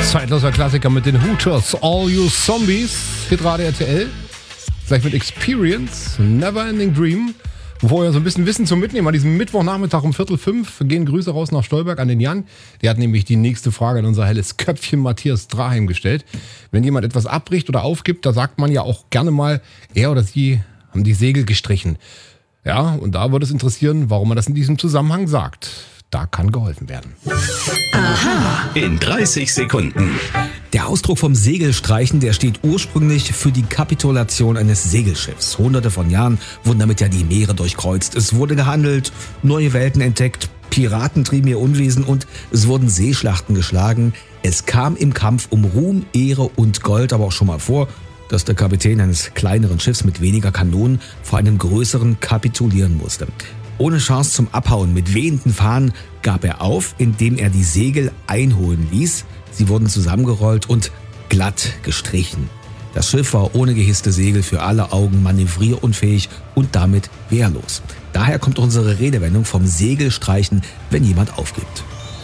Zeitloser Klassiker mit den Hooters, All You Zombies, Hitradio RTL. Gleich mit Experience, Neverending Dream. Vorher so ein bisschen Wissen zum Mitnehmen. An diesem Mittwochnachmittag um 4:45 gehen Grüße raus nach Stolberg an den Jan. Der hat nämlich die nächste Frage an unser helles Köpfchen Matthias Draheim gestellt. Wenn jemand etwas abbricht oder aufgibt, da sagt man ja auch gerne mal, er oder sie haben die Segel gestrichen. Ja, und da würde es interessieren, warum man das in diesem Zusammenhang sagt. Da kann geholfen werden. Aha. In 30 Sekunden. Der Ausdruck vom Segelstreichen, der steht ursprünglich für die Kapitulation eines Segelschiffs. Hunderte von Jahren wurden damit ja die Meere durchkreuzt. Es wurde gehandelt, neue Welten entdeckt, Piraten trieben ihr Unwesen und es wurden Seeschlachten geschlagen. Es kam im Kampf um Ruhm, Ehre und Gold aber auch schon mal vor, dass der Kapitän eines kleineren Schiffs mit weniger Kanonen vor einem größeren kapitulieren musste. Ohne Chance zum Abhauen mit wehenden Fahnen gab er auf, indem er die Segel einholen ließ. Sie wurden zusammengerollt und glatt gestrichen. Das Schiff war ohne gehisste Segel für alle Augen manövrierunfähig und damit wehrlos. Daher kommt unsere Redewendung vom Segelstreichen, wenn jemand aufgibt.